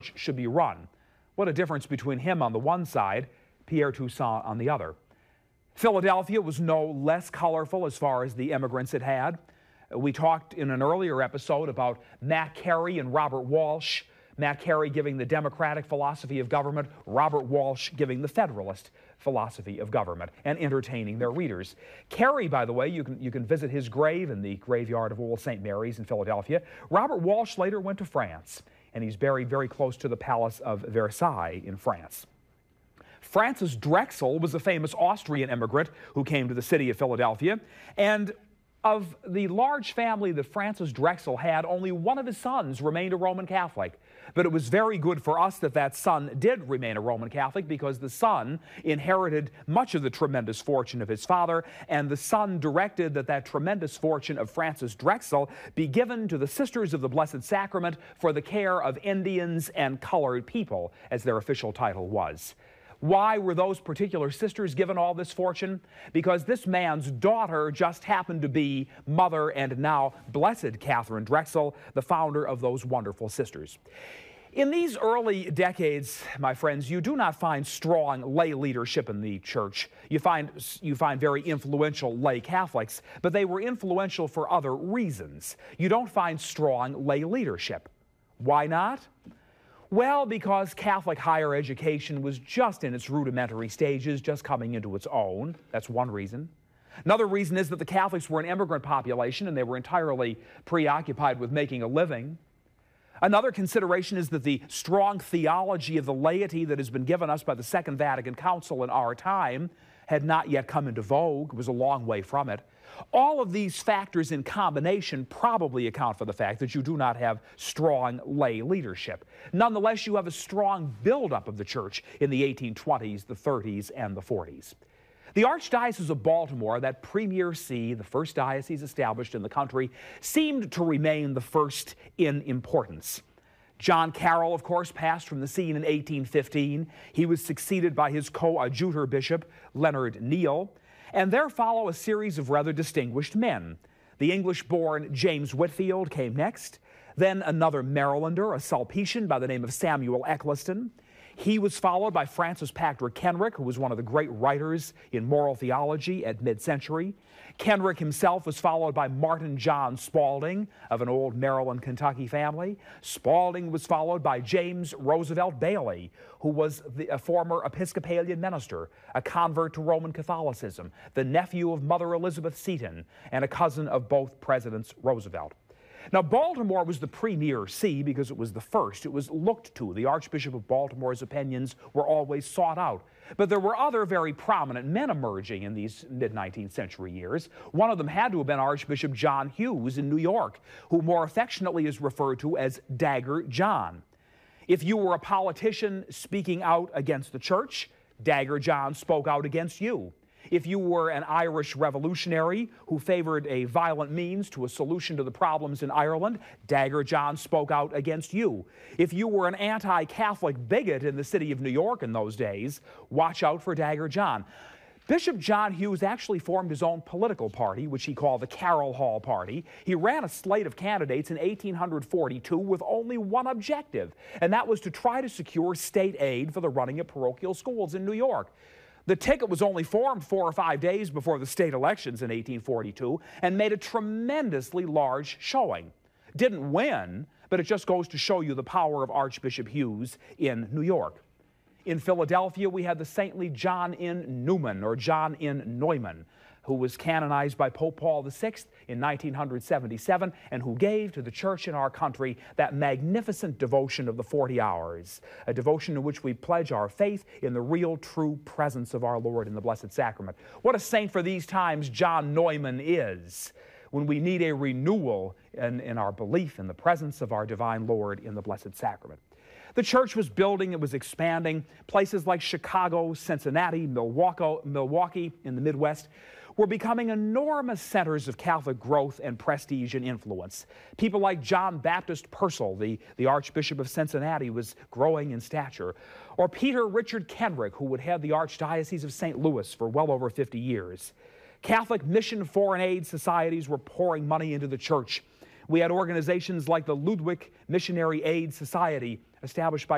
should be run. What a difference between him on the one side, Pierre Toussaint on the other. Philadelphia was no less colorful as far as the immigrants it had. We talked in an earlier episode about Matt Carey and Robert Walsh. Matt Carey giving the Democratic philosophy of government, Robert Walsh giving the Federalist philosophy of government, and entertaining their readers. Carey, by the way, you can visit his grave in the graveyard of Old St. Mary's in Philadelphia. Robert Walsh later went to France, and he's buried very close to the Palace of Versailles in France. Francis Drexel was a famous Austrian immigrant who came to the city of Philadelphia, and of the large family that Francis Drexel had, only one of his sons remained a Roman Catholic. But it was very good for us that that son did remain a Roman Catholic, because the son inherited much of the tremendous fortune of his father, and the son directed that that tremendous fortune of Francis Drexel be given to the Sisters of the Blessed Sacrament for the care of Indians and colored people, as their official title was. Why were those particular sisters given all this fortune? Because this man's daughter just happened to be Mother and now Blessed Catherine Drexel, the founder of those wonderful sisters. In these early decades, my friends, you do not find strong lay leadership in the church. You find very influential lay Catholics, but they were influential for other reasons. You don't find strong lay leadership. Why not? Well, because Catholic higher education was just in its rudimentary stages, just coming into its own. That's one reason. Another reason is that the Catholics were an immigrant population and they were entirely preoccupied with making a living. Another consideration is that the strong theology of the laity that has been given us by the Second Vatican Council in our time had not yet come into vogue. It was a long way from it. All of these factors in combination probably account for the fact that you do not have strong lay leadership. Nonetheless, you have a strong buildup of the church in the 1820s, the 30s, and the 40s. The Archdiocese of Baltimore, that premier see, the first diocese established in the country, seemed to remain the first in importance. John Carroll, of course, passed from the scene in 1815. He was succeeded by his coadjutor bishop, Leonard Neale. And there follow a series of rather distinguished men. The English-born James Whitfield came next, then another Marylander, a Sulpician by the name of Samuel Eccleston. He was followed by Francis Patrick Kenrick, who was one of the great writers in moral theology at mid-century. Kenrick himself was followed by Martin John Spalding of an old Maryland, Kentucky family. Spalding was followed by James Roosevelt Bailey, who was a former Episcopalian minister, a convert to Roman Catholicism, the nephew of Mother Elizabeth Seton, and a cousin of both Presidents Roosevelt. Now, Baltimore was the premier see because it was the first. It was looked to. The Archbishop of Baltimore's opinions were always sought out. But there were other very prominent men emerging in these mid-19th century years. One of them had to have been Archbishop John Hughes in New York, who more affectionately is referred to as Dagger John. If you were a politician speaking out against the church, Dagger John spoke out against you. If you were an Irish revolutionary who favored a violent means to a solution to the problems in Ireland, Dagger John spoke out against you. If you were an anti-Catholic bigot in the city of New York in those days, watch out for Dagger John. Bishop John Hughes actually formed his own political party, which he called the Carroll Hall Party. He ran a slate of candidates in 1842 with only one objective, and that was to try to secure state aid for the running of parochial schools in New York. The ticket was only formed 4 or 5 days before the state elections in 1842 and made a tremendously large showing. Didn't win, but it just goes to show you the power of Archbishop Hughes in New York. In Philadelphia, we had the saintly John N. Newman, or John N. Neumann, who was canonized by Pope Paul VI in 1977 and who gave to the church in our country that magnificent devotion of the 40 hours, a devotion in which we pledge our faith in the real, true presence of our Lord in the Blessed Sacrament. What a saint for these times John Neumann is, when we need a renewal in our belief in the presence of our divine Lord in the Blessed Sacrament. The church was building, it was expanding. Places like Chicago, Cincinnati, Milwaukee in the Midwest were becoming enormous centers of Catholic growth and prestige and influence. People like John Baptist Purcell, the Archbishop of Cincinnati, was growing in stature. Or Peter Richard Kenrick, who would head the Archdiocese of St. Louis for well over 50 years. Catholic mission foreign aid societies were pouring money into the church. We had organizations like the Ludwig Missionary Aid Society, established by